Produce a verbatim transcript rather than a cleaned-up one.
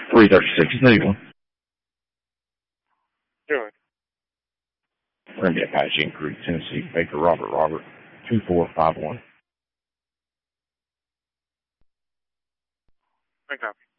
three thirty-six Stephen. Doing. Granby Apache in Creek, Tennessee. Baker Robert Robert, two four five one. I copy.